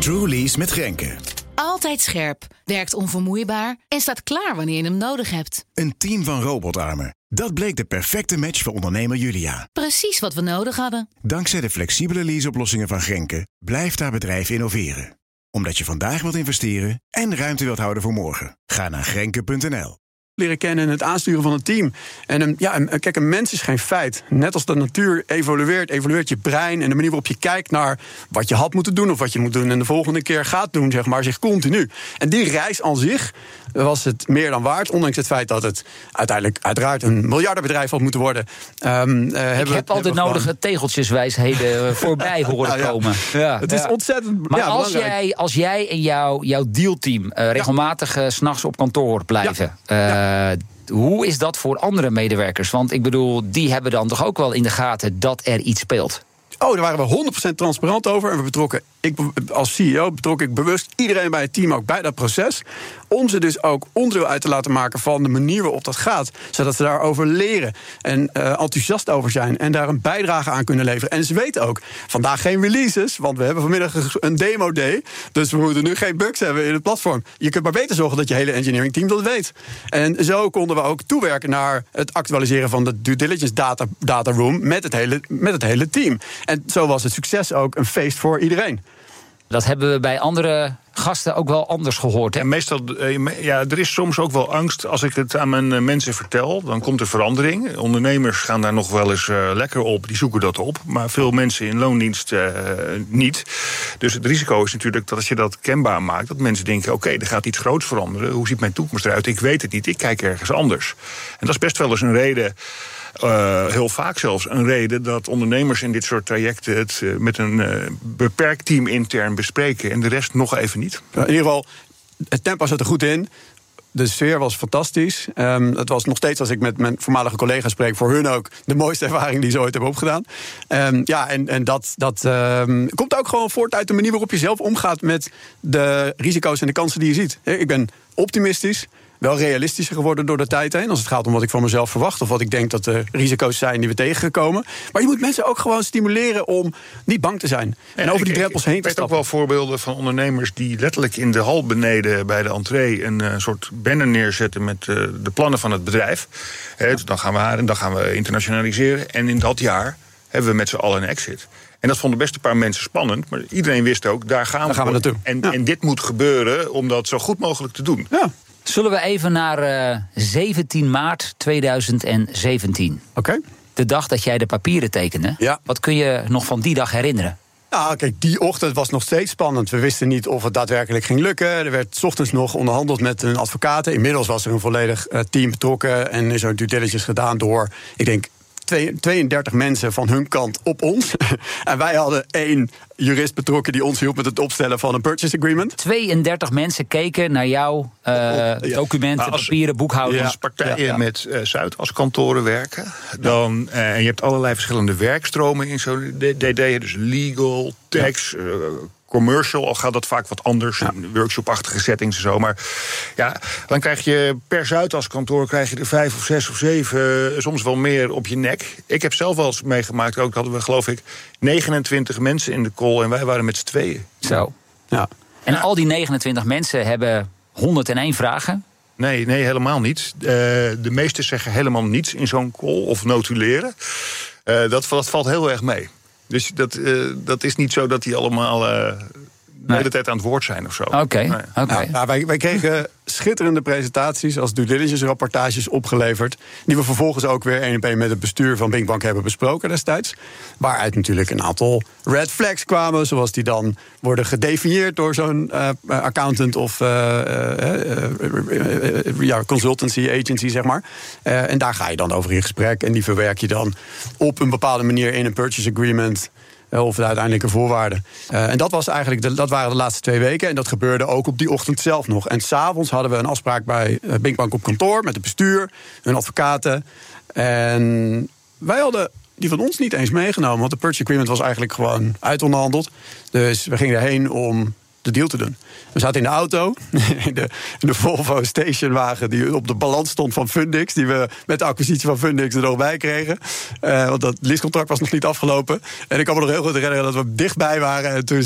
True Lease met Grenke. Altijd scherp, werkt onvermoeibaar en staat klaar wanneer je hem nodig hebt. Een team van robotarmen. Dat bleek de perfecte match voor ondernemer Julia. Precies wat we nodig hadden. Dankzij de flexibele leaseoplossingen van Grenke blijft haar bedrijf innoveren. Omdat je vandaag wilt investeren en ruimte wilt houden voor morgen. Ga naar Grenke.nl. Leren kennen en het aansturen van een team. En kijk, een mens is geen feit. Net als de natuur evolueert je brein en de manier waarop je kijkt naar wat je had moeten doen of wat je moet doen en de volgende keer gaat doen, zeg maar, zich continu. En die reis aan zich was het meer dan waard, ondanks het feit dat het uiteindelijk uiteraard een miljardenbedrijf had moeten worden. Ik heb al de nodige tegeltjeswijsheden voorbij horen komen. Ja. Het is ontzettend maar belangrijk. als jij en jouw dealteam regelmatig 's nachts op kantoor blijven, hoe is dat voor andere medewerkers? Want ik bedoel, die hebben dan toch ook wel in de gaten dat er iets speelt? Oh, daar waren we 100% transparant over. En als CEO betrok ik bewust iedereen bij het team ook bij dat proces. Om ze dus ook onderdeel uit te laten maken van de manier waarop dat gaat. Zodat ze daarover leren en enthousiast over zijn. En daar een bijdrage aan kunnen leveren. En ze weten ook, vandaag geen releases. Want we hebben vanmiddag een demo day. Dus we moeten nu geen bugs hebben in het platform. Je kunt maar beter zorgen dat je hele engineering team dat weet. En zo konden we ook toewerken naar het actualiseren van de due diligence data room met het hele team. En zo was het succes ook een feest voor iedereen. Dat hebben we bij andere gasten ook wel anders gehoord. Hè? En meestal, er is soms ook wel angst. Als ik het aan mijn mensen vertel, dan komt er verandering. Ondernemers gaan daar nog wel eens lekker op, die zoeken dat op. Maar veel mensen in loondienst niet. Dus het risico is natuurlijk dat als je dat kenbaar maakt, dat mensen denken, oké, er gaat iets groots veranderen. Hoe ziet mijn toekomst eruit? Ik weet het niet, ik kijk ergens anders. En dat is best wel eens een reden, heel vaak zelfs een reden, dat ondernemers in dit soort trajecten het met een beperkt team intern bespreken en de rest nog even niet. In ieder geval, het tempo zat er goed in. De sfeer was fantastisch. Het was nog steeds, als ik met mijn voormalige collega's spreek, voor hun ook de mooiste ervaring die ze ooit hebben opgedaan. En dat komt ook gewoon voort uit de manier waarop je zelf omgaat met de risico's en de kansen die je ziet. Ik ben optimistisch. Wel realistischer geworden door de tijd heen. Als het gaat om wat ik van mezelf verwacht of wat ik denk dat de risico's zijn die we tegengekomen. Maar je moet mensen ook gewoon stimuleren om niet bang te zijn. En over die drempels heen te stappen. Ik weet ook wel voorbeelden van ondernemers die letterlijk in de hal beneden bij de entree een soort banner neerzetten met de plannen van het bedrijf. Dan gaan we internationaliseren. En in dat jaar hebben we met z'n allen een exit. En dat vonden best een paar mensen spannend. Maar iedereen wist ook, daar gaan we naartoe. En dit moet gebeuren om dat zo goed mogelijk te doen. Ja. Zullen we even naar 17 maart 2017? Oké. De dag dat jij de papieren tekende. Ja. Wat kun je nog van die dag herinneren? Nou, kijk, die ochtend was nog steeds spannend. We wisten niet of het daadwerkelijk ging lukken. Er werd 's ochtends nog onderhandeld met een advocaat. Inmiddels was er een volledig team betrokken en is er due diligence gedaan door, ik denk, 32 mensen van hun kant op ons. En wij hadden 1 jurist betrokken die ons hielp met het opstellen van een purchase agreement. 32 mensen keken naar jouw documenten, papieren, boekhouding. Als partijen met Zuid als kantoren werken, dan, en je hebt allerlei verschillende werkstromen in zo'n DD, dus legal, tax, commercial, al gaat dat vaak wat anders, workshop-achtige settings en zo. Maar dan krijg je per Zuidas-kantoor er 5 of 6 of 7, soms wel meer op je nek. Ik heb zelf wel eens meegemaakt, ook hadden we geloof ik 29 mensen in de call en wij waren met z'n tweeën. Zo. Ja. En al die 29 mensen hebben 101 vragen? Nee, helemaal niet. De meesten zeggen helemaal niets in zo'n call of notuleren. Dat valt heel erg mee. Dus dat is niet zo dat die allemaal de hele tijd aan het woord zijn of zo. Oké. Wij kregen schitterende presentaties als due diligence rapportages opgeleverd, die we vervolgens ook weer 1 op 1 met het bestuur van Binkbank hebben besproken destijds. Waaruit natuurlijk een aantal red flags kwamen, zoals die dan worden gedefinieerd door zo'n accountant of consultancy agency, zeg maar. En daar ga je dan over in gesprek en die verwerk je dan op een bepaalde manier in een purchase agreement of de uiteindelijke voorwaarden. En dat waren de laatste 2 weken. En dat gebeurde ook op die ochtend zelf nog. En 's avonds hadden we een afspraak bij Binkbank op kantoor met het bestuur, hun advocaten. En wij hadden die van ons niet eens meegenomen, want de purchase agreement was eigenlijk gewoon uitonderhandeld. Dus we gingen erheen om de deal te doen. We zaten in de auto, in de Volvo stationwagen die op de balans stond van Fundix, die we met de acquisitie van Fundix er nog bij kregen. Want dat leasecontract was nog niet afgelopen. En ik kan me nog heel goed herinneren dat we dichtbij waren en toen